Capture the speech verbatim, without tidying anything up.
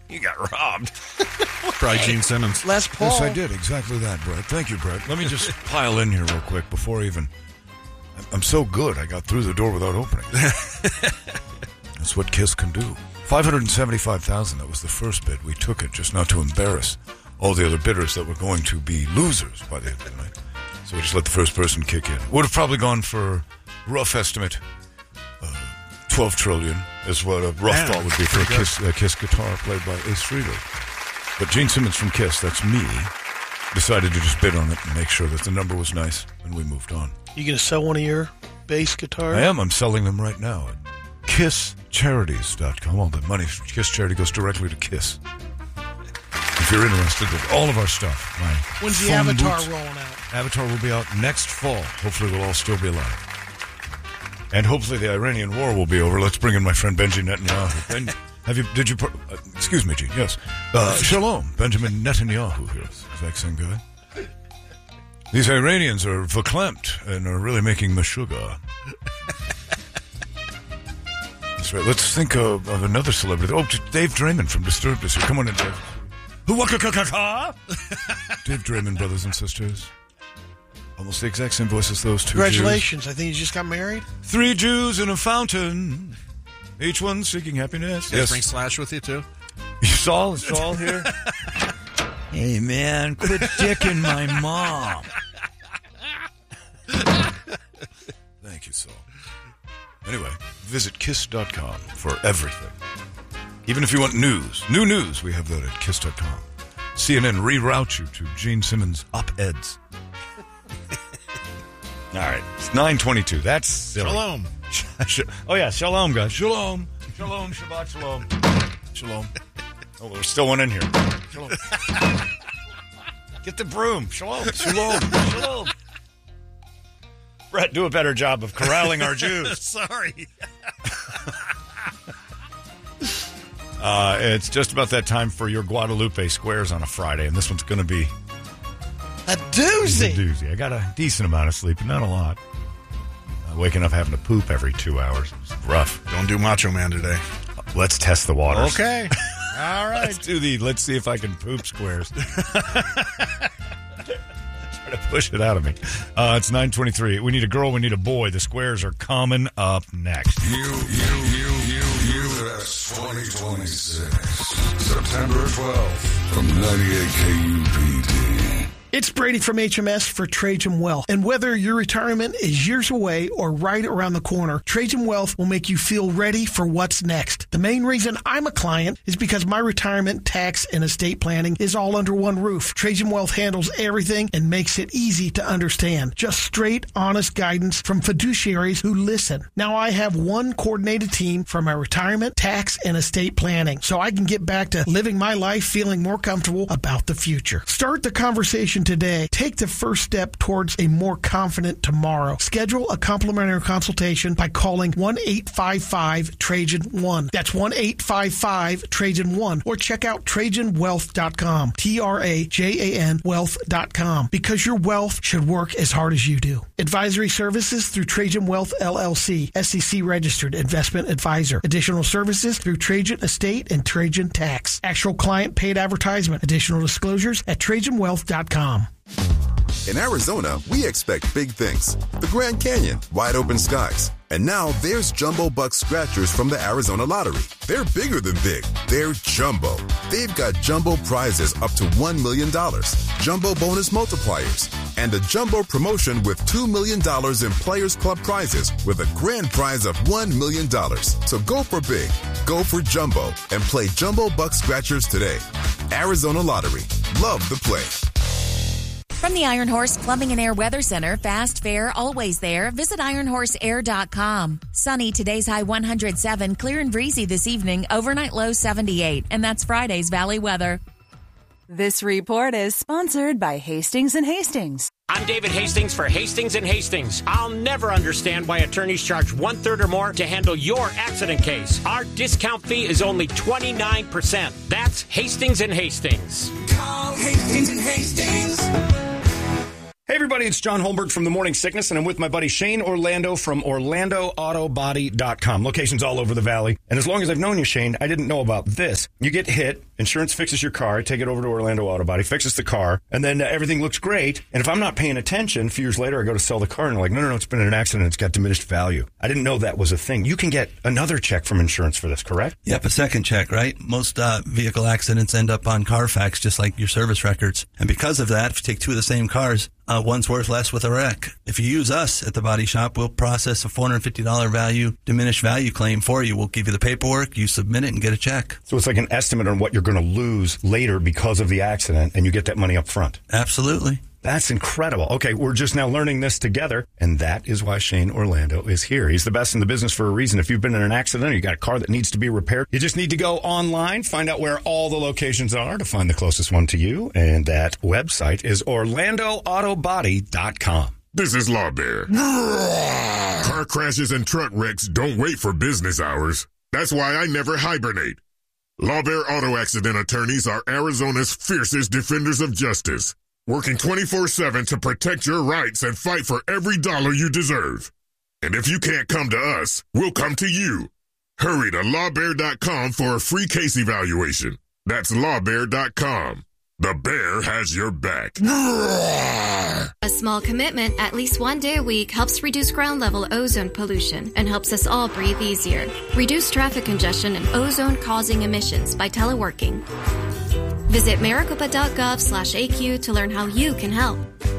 You got robbed. Probably Gene Simmons. Les Paul. Yes, I did. Exactly that, Brett. Thank you, Brett. Let me just pile in here real quick before I even... I'm so good, I got through the door without opening. That's what KISS can do. five hundred seventy-five thousand dollars, that was the first bid. We took it just not to embarrass all the other bidders that were going to be losers by the end of the night. So we just let the first person kick in. Would have probably gone for, rough estimate, uh, twelve trillion dollars is what a rough Man, thought would be for a KISS, a KISS guitar played by Ace Frehley. But Gene Simmons from KISS, that's me, decided to just bid on it and make sure that the number was nice, and we moved on. You going to sell one of your bass guitars? I am. I'm selling them right now at kiss charities dot com. All the money from KISS Charity goes directly to KISS. If you're interested in all of our stuff, my When's the phone Avatar boots- rolling out? Avatar will be out next fall. Hopefully we'll all still be alive. And hopefully the Iranian war will be over. Let's bring in my friend Benji Netanyahu. Ben, have you, did you, uh, excuse me, Gene, yes. Uh, shalom, Benjamin Netanyahu here. Exact same guy. These Iranians are verklempt and are really making meshuggah. That's right. Let's think of, of another celebrity. Oh, Dave Draymond from Disturbed is here. Come on in, Dave. Dave Draymond, brothers and sisters. Almost the exact same voice as those two Congratulations. Jews. I think you just got married. Three Jews in a fountain, each one seeking happiness. Yes. Bring Slash with you, too? Saul? Is Saul here? Hey, man, quit dicking my mom. Thank you, Saul. Anyway, visit kiss dot com for everything. Even if you want news, new news, we have that at kiss dot com. C N N reroute you to Gene Simmons' op-eds. All right, it's nine twenty-two. That's silly. Shalom. Oh, yeah, shalom, guys. Shalom. Shalom, Shabbat shalom. Shalom. Oh, there's still one in here. Shalom. Get the broom. Shalom. Shalom. Shalom. Brett, do a better job of corralling our Jews. Sorry. uh, it's just about that time for your Guadalupe squares on a Friday, and this one's going to be A doozy. a doozy. I got a decent amount of sleep, not a lot. Uh, waking up having to poop every two hours. It's rough. Don't do Macho Man today. Let's test the waters. Okay. All right. Let's do the, let's see if I can poop squares. Try to push it out of me. Uh, it's nine twenty-three. We need a girl, we need a boy. The squares are coming up next. You, you, you, you, U S twenty twenty-six. September twelfth from ninety-eight K U P D. It's Brady from H M S for Trajan Wealth. And whether your retirement is years away or right around the corner, Trajan Wealth will make you feel ready for what's next. The main reason I'm a client is because my retirement, tax, and estate planning is all under one roof. Trajan Wealth handles everything and makes it easy to understand. Just straight, honest guidance from fiduciaries who listen. Now I have one coordinated team for my retirement, tax, and estate planning, so I can get back to living my life feeling more comfortable about the future. Start the conversation today. Take the first step towards a more confident tomorrow. Schedule a complimentary consultation by calling one eight five five Trajan one. That's one eight five five Trajan one. Or check out Trajan Wealth dot com. T R A J A N Wealth dot com. Because your wealth should work as hard as you do. Advisory services through Trajan Wealth L L C. S E C registered investment advisor. Additional services through Trajan Estate and Trajan Tax. Actual client paid advertisement. Additional disclosures at Trajan Wealth dot com. In Arizona, we expect big things. The Grand Canyon, wide open skies. And now there's Jumbo Bucks Scratchers from the Arizona Lottery. They're bigger than big. They're jumbo. They've got jumbo prizes up to one million dollars, jumbo bonus multipliers, and a jumbo promotion with two million dollars in Players Club prizes with a grand prize of one million dollars. So go for big, go for jumbo, and play Jumbo Bucks Scratchers today. Arizona Lottery. Love the play. From the Iron Horse Plumbing and Air Weather Center, fast, fair, always there. Visit iron horse air dot com. Sunny, today's high one hundred seven. Clear and breezy this evening. Overnight low seventy-eight. And that's Friday's Valley weather. This report is sponsored by Hastings and Hastings. I'm David Hastings for Hastings and Hastings. I'll never understand why attorneys charge one-third or more to handle your accident case. Our discount fee is only twenty-nine percent. That's Hastings and Hastings. Call Hastings and Hastings. Hey everybody, it's John Holmberg from The Morning Sickness, and I'm with my buddy Shane Orlando from Orlando Auto Body dot com. Locations all over the valley. And as long as I've known you, Shane, I didn't know about this. You get hit, Insurance fixes your car. I take it over to Orlando Auto Body, fixes the car, and then uh, everything looks great. And if I'm not paying attention, a few years later, I go to sell the car, and they're like, no, no, no, it's been an accident. It's got diminished value. I didn't know that was a thing. You can get another check from insurance for this, correct? Yep, a second check, right? Most uh, vehicle accidents end up on Carfax, just like your service records. And because of that, if you take two of the same cars, uh, one's worth less with a wreck. If you use us at the body shop, we'll process a four hundred fifty dollars value, diminished value claim for you. We'll give you the paperwork, you submit it, and get a check. So it's like an estimate on what you're going to lose later because of the accident, and you get that money up front. Absolutely. That's incredible. Okay, we're just now learning this together, and that is why Shane Orlando is here. He's the best in the business for a reason. If you've been in an accident or you got a car that needs to be repaired, you just need to go online, find out where all the locations are to find the closest one to you, and that website is orlando auto body dot com. This is Law Bear. Car crashes and truck wrecks don't wait for business hours. That's why I never hibernate. Law Bear Auto Accident Attorneys are Arizona's fiercest defenders of justice, working twenty-four seven to protect your rights and fight for every dollar you deserve. And if you can't come to us, we'll come to you. Hurry to law bear dot com for a free case evaluation. That's law bear dot com. The bear has your back. A small commitment at least one day a week helps reduce ground level ozone pollution and helps us all breathe easier. Reduce traffic congestion and ozone-causing emissions by teleworking. Visit maricopa dot gov slash A Q to learn how you can help.